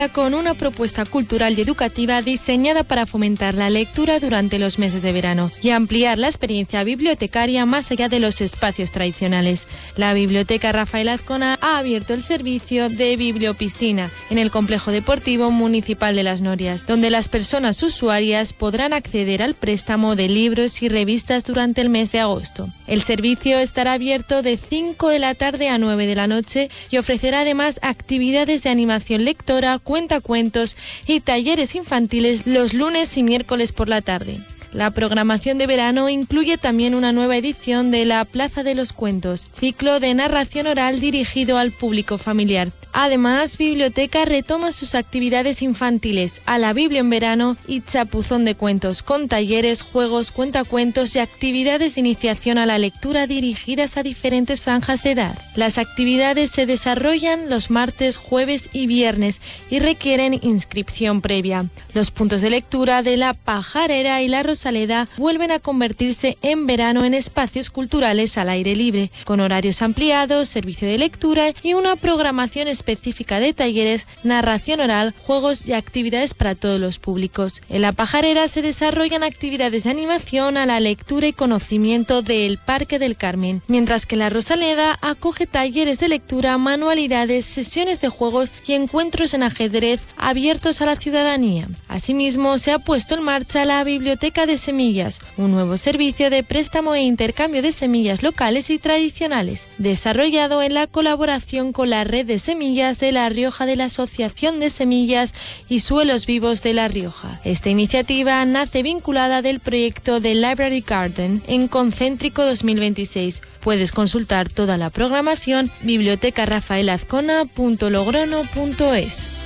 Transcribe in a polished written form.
con una propuesta cultural y educativa diseñada para fomentar la lectura durante los meses de verano y ampliar la experiencia bibliotecaria más allá de los espacios tradicionales. La Biblioteca Rafael Azcona ha abierto el servicio de bibliopiscina en el Complejo Deportivo Municipal de Las Norias, donde las personas usuarias podrán acceder al préstamo de libros y revistas durante el mes de agosto. El servicio estará abierto de 5 de la tarde a 9 de la noche y ofrecerá además actividades de animación lectora, cuentacuentos y talleres infantiles los lunes y miércoles por la tarde. La programación de verano incluye también una nueva edición de La Plaza de los Cuentos, ciclo de narración oral dirigido al público familiar. Además, Biblioteca retoma sus actividades infantiles, A la Biblia en Verano y Chapuzón de Cuentos, con talleres, juegos, cuentacuentos y actividades de iniciación a la lectura dirigidas a diferentes franjas de edad. Las actividades se desarrollan los martes, jueves y viernes y requieren inscripción previa. Los puntos de lectura de La Pajarera y La Rosaleda vuelven a convertirse en verano en espacios culturales al aire libre, con horarios ampliados, servicio de lectura y una programación específica de talleres, narración oral, juegos y actividades para todos los públicos. En La Pajarera se desarrollan actividades de animación a la lectura y conocimiento del Parque del Carmen, mientras que La Rosaleda acoge talleres de lectura, manualidades, sesiones de juegos y encuentros en ajedrez abiertos a la ciudadanía. Asimismo, se ha puesto en marcha la Biblioteca de Semillas, un nuevo servicio de préstamo e intercambio de semillas locales y tradicionales, desarrollado en la colaboración con la Red de Semillas de La Rioja de la Asociación de Semillas y Suelos Vivos de La Rioja. Esta iniciativa nace vinculada del proyecto de Library Garden en Concéntrico 2026. Puedes consultar toda la programación bibliotecarafaelazcona.logrono.es.